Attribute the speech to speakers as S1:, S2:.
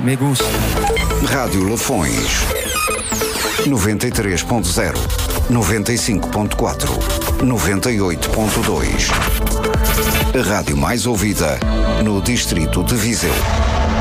S1: Me gusta.
S2: Rádio Lafões 93.0, 95.4, 98.2. A rádio mais ouvida no distrito de Viseu.